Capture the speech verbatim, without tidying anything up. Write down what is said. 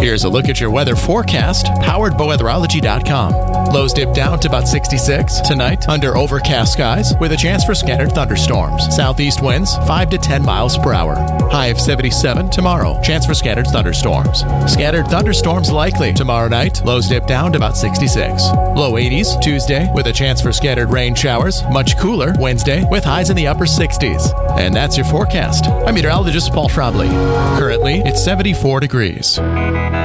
Here's a look at your weather forecast, powered by weatherology dot com. Lows dip down to about sixty-six. Tonight, under overcast skies with a chance for scattered thunderstorms. Southeast winds five to ten miles per hour. High of seventy-seven tomorrow. Chance for scattered thunderstorms. Scattered thunderstorms likely tomorrow night. Lows dip down to about sixty-six. Low eighties Tuesday with a chance for scattered rain showers. Much cooler Wednesday with highs in the upper sixties. And that's your forecast. I'm meteorologist Paul Schrabley. Currently, it's seventy-four degrees.